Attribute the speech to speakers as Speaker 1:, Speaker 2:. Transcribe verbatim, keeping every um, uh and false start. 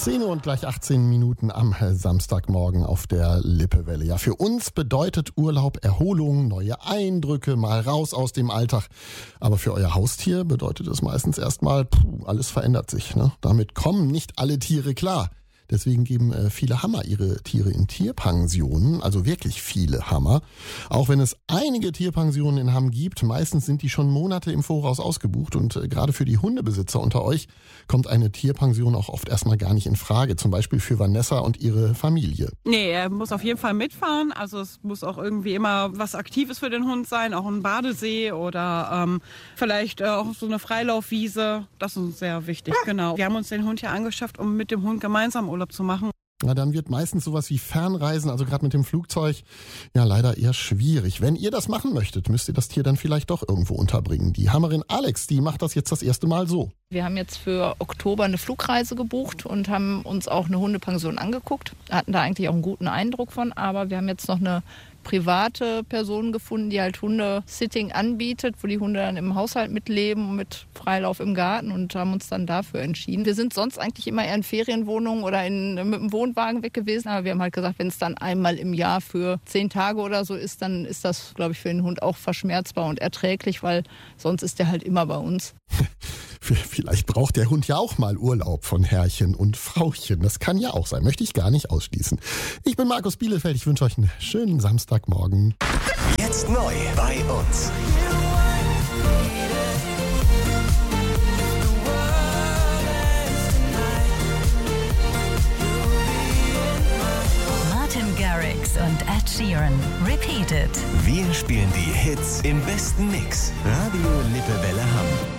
Speaker 1: zehn Uhr und gleich achtzehn Minuten am Samstagmorgen auf der Lippewelle. Ja, für uns bedeutet Urlaub Erholung, neue Eindrücke, mal raus aus dem Alltag. Aber für euer Haustier bedeutet es meistens erstmal, puh, alles verändert sich. Ne? Damit kommen nicht alle Tiere klar. Deswegen geben äh, viele Hammer ihre Tiere in Tierpensionen, also wirklich viele Hammer. Auch wenn es einige Tierpensionen in Hamm gibt, meistens sind die schon Monate im Voraus ausgebucht und äh, gerade für die Hundebesitzer unter euch kommt eine Tierpension auch oft erstmal gar nicht in Frage, zum Beispiel für Vanessa und ihre Familie.
Speaker 2: Nee, er muss auf jeden Fall mitfahren, also es muss auch irgendwie immer was Aktives für den Hund sein, auch ein Badesee oder ähm, vielleicht äh, auch so eine Freilaufwiese, das ist uns sehr wichtig, genau. Wir haben uns den Hund ja angeschafft, um mit dem Hund gemeinsam Urlaub zu machen.
Speaker 1: Na, dann wird meistens sowas wie Fernreisen, also gerade mit dem Flugzeug, ja leider eher schwierig. Wenn ihr das machen möchtet, müsst ihr das Tier dann vielleicht doch irgendwo unterbringen. Die Hammerin Alex, die macht das jetzt das erste Mal so.
Speaker 3: Wir haben jetzt für Oktober eine Flugreise gebucht und haben uns auch eine Hundepension angeguckt. Hatten da eigentlich auch einen guten Eindruck von, aber wir haben jetzt noch eine private Person gefunden, die halt Hundesitting anbietet, wo die Hunde dann im Haushalt mitleben, mit Freilauf im Garten und haben uns dann dafür entschieden. Wir sind sonst eigentlich immer eher in Ferienwohnungen oder in, mit dem Wohnwagen weg gewesen, aber wir haben halt gesagt, wenn es dann einmal im Jahr für zehn Tage oder so ist, dann ist das, glaube ich, für den Hund auch verschmerzbar und erträglich, weil sonst ist der halt immer bei uns.
Speaker 1: Vielleicht braucht der Hund ja auch mal Urlaub von Herrchen und Frauchen. Das kann ja auch sein, möchte ich gar nicht ausschließen. Ich bin Markus Bielefeld, ich wünsche euch einen schönen Samstagmorgen.
Speaker 4: Jetzt neu bei uns.
Speaker 5: Martin Garrix und Ed Sheeran. Repeated.
Speaker 4: Wir spielen die Hits im besten Mix. Radio Lippewelle Hamm.